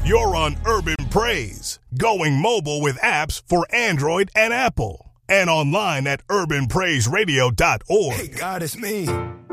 You're on Urban Praise, going mobile with apps for Android and Apple, and online at urbanpraiseradio.org. Hey, God, it's me.